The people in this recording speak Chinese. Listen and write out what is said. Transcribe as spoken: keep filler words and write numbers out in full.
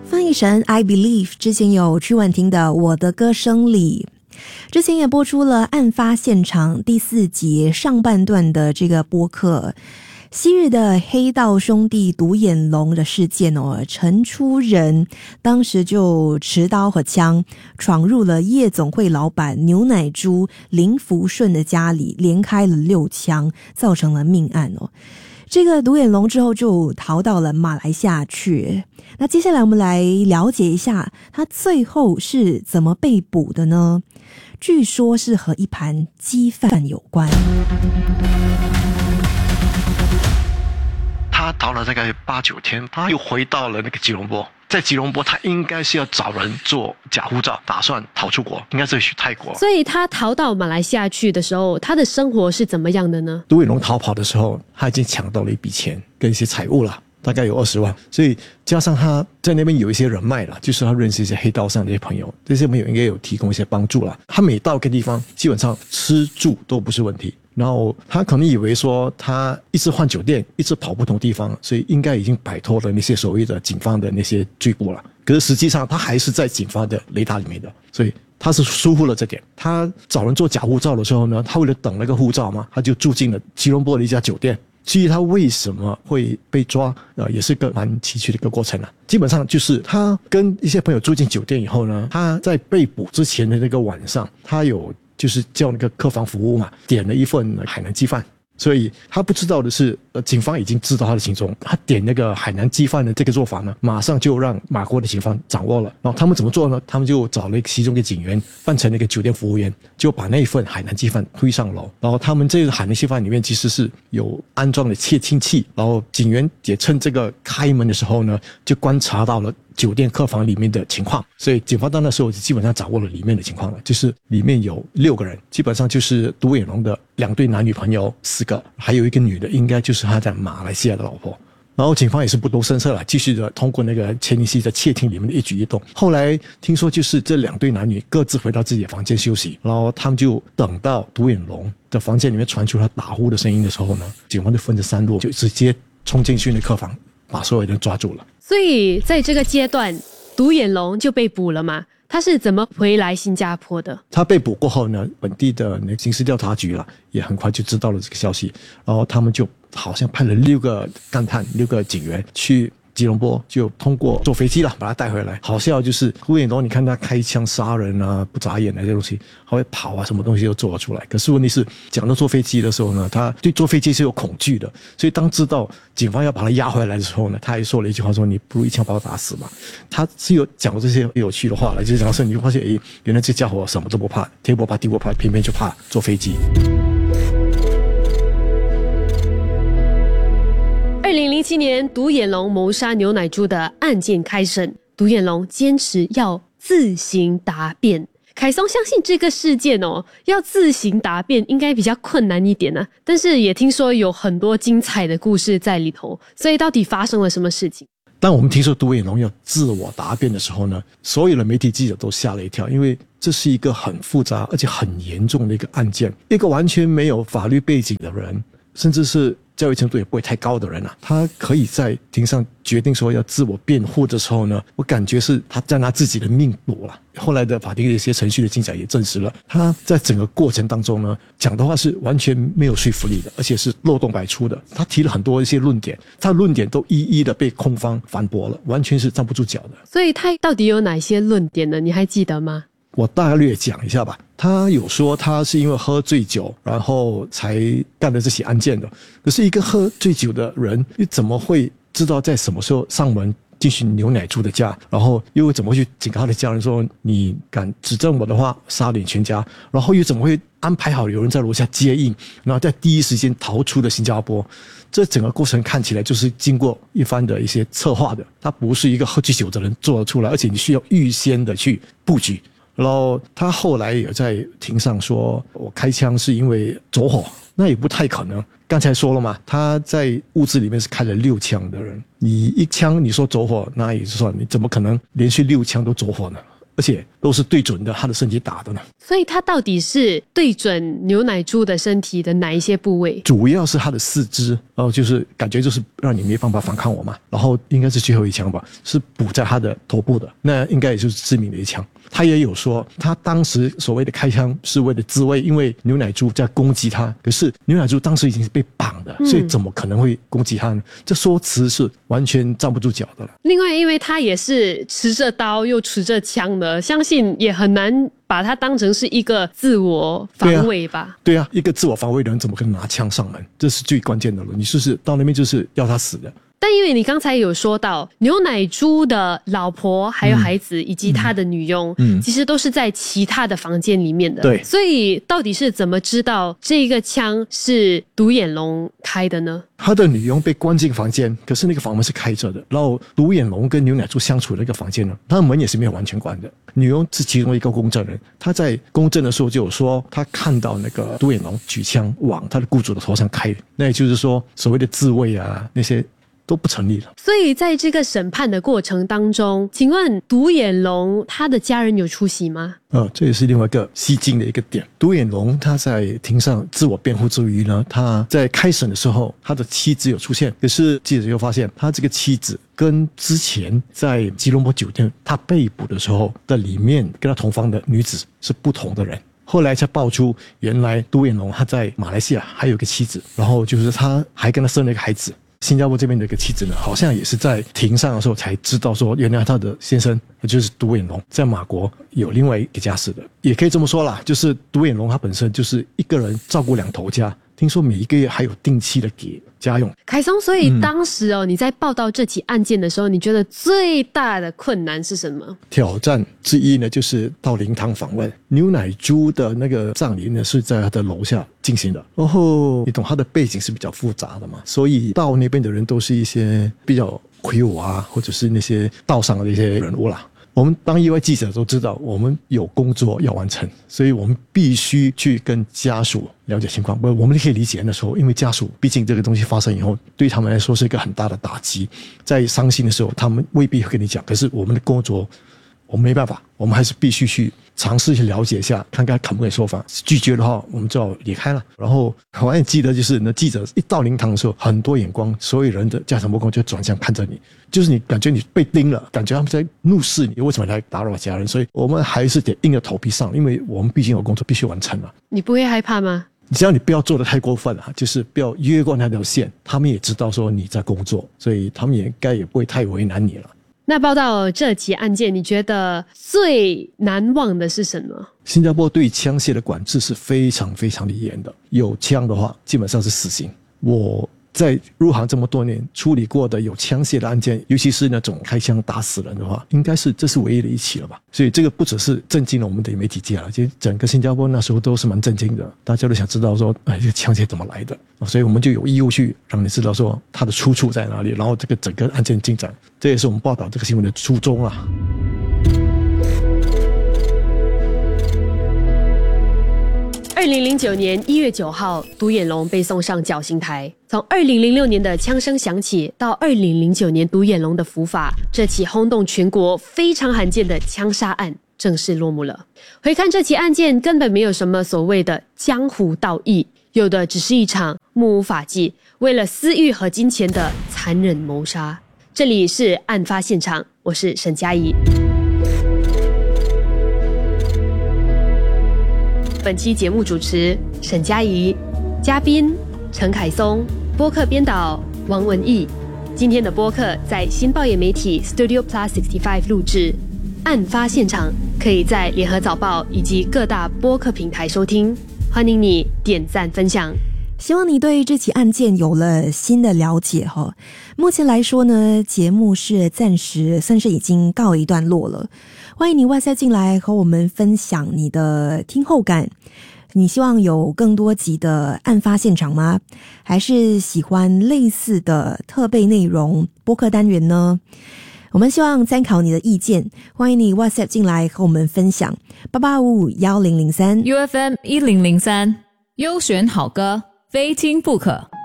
翻译成 I Believe， 之前有曲婉婷的《我的歌声里》，之前也播出了案发现场第四集上半段的这个播客。昔日的黑道兄弟独眼龙的事件哦，陈出人当时就持刀和枪闯入了夜总会老板牛奶猪林福顺的家里，连开了六枪，造成了命案哦。这个独眼龙之后就逃到了马来西亚去。那接下来我们来了解一下他最后是怎么被捕的呢？据说是和一盘鸡饭有关。 他逃了大概八九天，他又回到了那个吉隆坡。在吉隆坡，他应该是要找人做假护照，打算逃出国，应该是去泰国。 所以他逃到马来西亚去的时候，他的生活是怎么样的呢？ 独眼龙逃跑的时候，他已经抢到了一笔钱跟一些财物了，大概有二十万，所以加上他在那边有一些人脉了，就是他认识一些黑道上的一些朋友，这些朋友应该有提供一些帮助了。他每到一个地方，基本上吃住都不是问题。然后他可能以为说他一直换酒店，一直跑不同地方，所以应该已经摆脱了那些所谓的警方的那些追捕了。可是实际上他还是在警方的雷达里面的，所以他是疏忽了这点。他找人做假护照的时候呢，他为了等那个护照嘛，他就住进了吉隆坡的一家酒店。至于他为什么会被抓，呃，也是个蛮崎岖的一个过程啊。基本上就是他跟一些朋友住进酒店以后呢，他在被捕之前的那个晚上，他有就是叫那个客房服务嘛，点了一份海南鸡饭。所以他不知道的是，呃，警方已经知道他的行踪。他点那个海南鸡饭的这个做法呢，马上就让马国的警方掌握了。然后他们怎么做呢？他们就找了其中一个警员扮成那个酒店服务员，就把那一份海南鸡饭推上楼。然后他们这个海南鸡饭里面其实是有安装的窃听器，然后警员也趁这个开门的时候呢，就观察到了酒店客房里面的情况，所以警方到那时候就基本上掌握了里面的情况了，就是里面有六个人，基本上就是独眼龙的两对男女朋友四个，还有一个女的，应该就是他在马来西亚的老婆。然后警方也是不动声色了，继续的通过那个窃听器在窃听里面的一举一动。后来听说就是这两对男女各自回到自己的房间休息，然后他们就等到独眼龙的房间里面传出他打呼的声音的时候呢，警方就分着三路，就直接冲进去那客房，把所有人抓住了。 所以在这个阶段，独眼龙就被捕了嘛？他是怎么回来新加坡的？ 他被捕过后呢，本地的那个刑事调查局了，也很快就知道了这个消息，然后他们就好像派了六个干探、六个警员去吉隆坡，就通过坐飞机了把他带回来。好笑就是独眼龙，你看他开枪杀人啊，不眨眼啊，这些东西，他会跑啊，什么东西都做得出来。可是问题是，讲到坐飞机的时候呢，他对坐飞机是有恐惧的，所以当知道警方要把他押回来的时候呢，他还说了一句话说：“你不如一枪把我打死嘛。”他是有讲过这些有趣的话来，就是讲说你就发现，诶，原来这家伙什么都不怕，天不怕地不怕，偏偏就怕坐飞机。 二零零七年，独眼龙谋杀牛奶猪的案件开审，独眼龙坚持要自行答辩。凯松相信这个事件哦，要自行答辩应该比较困难一点呢、啊，但是也听说有很多精彩的故事在里头，所以到底发生了什么事情？ 当我们听说独眼龙要自我答辩的时候呢，所有的媒体记者都吓了一跳，因为这是一个很复杂而且很严重的一个案件，一个完全没有法律背景的人，甚至是教育程度也不会太高的人啊，他可以在庭上决定说要自我辩护的时候呢，我感觉是他在拿自己的命赌了。后来的法庭的一些程序的进展也证实了，他在整个过程当中呢，讲的话是完全没有说服力的，而且是漏洞百出的。他提了很多一些论点，他的论点都一一的被控方反驳了，完全是站不住脚的。 所以他到底有哪些论点呢？你还记得吗？ 我大略讲一下吧。他有说他是因为喝醉酒然后才干的这起案件的，可是一个喝醉酒的人你怎么会知道在什么时候上门进去牛奶猪的家，然后又怎么去警告他的家人说你敢指证我的话杀了你全家，然后又怎么会安排好有人在楼下接应，然后在第一时间逃出了新加坡。这整个过程看起来就是经过一番的一些策划的，他不是一个喝醉酒的人做得出来，而且你需要预先的去布局。然后他后来也在庭上说我开枪是因为走火，那也不太可能。刚才说了嘛，他在屋子里面是开了六枪的人，你一枪你说走火，那也就是说你怎么可能连续六枪都走火呢？ 而且都是对准的他的身体打的呢。 所以他到底是对准牛奶猪的身体的哪一些部位？ 主要是他的四肢，然后就是感觉就是让你没办法反抗我嘛。然后应该是最后一枪吧，是补在他的头部的，那应该也就是致命的一枪。他也有说，他当时所谓的开枪是为了自卫，因为牛奶猪在攻击他。可是牛奶猪当时已经是被绑的，所以怎么可能会攻击他呢？嗯、这说辞是完全站不住脚的了。 另外，因为他也是持着刀又持着枪的，相信也很难把它当成是一个自我防卫吧？ 对啊，对啊，一个自我防卫的人怎么可能拿枪上门？这是最关键的了。你就是到那边就是要他死的。 但因为你刚才有说到牛奶猪的老婆还有孩子、嗯、以及他的女佣、嗯、其实都是在其他的房间里面的， 对， 所以到底是怎么知道这个枪是独眼龙开的呢？ 他的女佣被关进房间，可是那个房门是开着的，然后独眼龙跟牛奶猪相处的那个房间呢，他的门也是没有完全关的。女佣是其中一个公证人，他在公证的时候就有说他看到那个独眼龙举枪往他的雇主的头上开，那也就是说所谓的自卫啊那些都不成立了。 所以在这个审判的过程当中，请问独眼龙他的家人有出席吗？ 呃，这也是另外一个吸睛的一个点。独眼龙他在庭上自我辩护之余呢，他在开审的时候他的妻子有出现，可是记者又发现他这个妻子跟之前在吉隆坡酒店他被捕的时候的里面跟他同房的女子是不同的人。后来才爆出原来独眼龙他在马来西亚还有一个妻子，然后就是他还跟他生了一个孩子。新加坡这边的一个妻子呢，好像也是在庭上的时候才知道说，原来他的先生就是独眼龙在马国有另外一个家室的。也可以这么说啦，就是独眼龙他本身就是一个人照顾两头家，听说每一个月还有定期的给家用。 凯松，所以当时哦、嗯、你在报道这起案件的时候，你觉得最大的困难是什么？ 挑战之一呢，就是到灵堂访问。牛奶猪的那个葬礼呢是在他的楼下进行的，然后你懂他的背景是比较复杂的嘛，所以到那边的人都是一些比较魁梧啊，或者是那些道上的一些人物啦。我们当意外记者都知道我们有工作要完成，所以我们必须去跟家属了解情况。不，我们可以理解那时候，因为家属毕竟这个东西发生以后对他们来说是一个很大的打击，在伤心的时候他们未必会跟你讲，可是我们的工作我们没办法，我们还是必须去尝试去了解一下，看看可不可以说法。拒绝的话我们就要离开了。然后我还记得就是那记者一到灵堂的时候，很多眼光，所有人的家长目光就转向看着你，就是你感觉你被盯了，感觉他们在怒视你，为什么来打扰家人？所以我们还是得硬着头皮上，因为我们毕竟有工作必须完成了。 你不会害怕吗？ 只要你不要做得太过分了，就是不要越过那条线，他们也知道说你在工作，所以他们也应该也不会太为难你了。 那报道这起案件，你觉得最难忘的是什么？ 新加坡对枪械的管制是非常非常的严的，有枪的话基本上是死刑。我在入行这么多年处理过的有枪械的案件，尤其是那种开枪打死人的话，应该是这是唯一的一起了吧。所以这个不只是震惊了我们的媒体界了，其实整个新加坡那时候都是蛮震惊的，大家都想知道说哎，这个枪械怎么来的，所以我们就有义务去让你知道说它的出处在哪里，然后这个整个案件进展，这也是我们报道这个新闻的初衷啊。 二零零九年一月九号，独眼龙被送上绞刑台。从二零零六年的枪声响起到二零零九年独眼龙的伏法，这起轰动全国非常罕见的枪杀案正式落幕了。回看这起案件，根本没有什么所谓的江湖道义，有的只是一场目无法纪，为了私欲和金钱的残忍谋杀。这里是案发现场，我是沈佳宜。本期节目主持沈佳宜，嘉宾陈凯松，播客编导王文义。今天的播客在新报业媒体 Studio Plus 六十五录制。案发现场可以在联合早报以及各大播客平台收听，欢迎你点赞分享。 希望你对这起案件有了新的了解哈。目前来说呢，节目是暂时算是已经告一段落了。欢迎你外塞进来和我们分享你的听后感。你希望有更多集的案发现场吗？还是喜欢类似的特备内容播客单元呢？我们希望参考你的意见，欢迎你 WhatsApp 进来和我们分享八八五五一零零三 U F M 一零零三，优选好歌，非听不可。